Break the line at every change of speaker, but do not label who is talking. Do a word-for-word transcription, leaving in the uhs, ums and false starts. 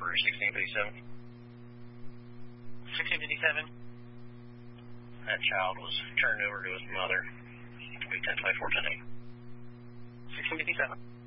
for sixteen fifty-seven.
sixteen fifty-seven.
That child was turned over to his mother. ten twenty-four ten eight.
sixteen fifty-seven.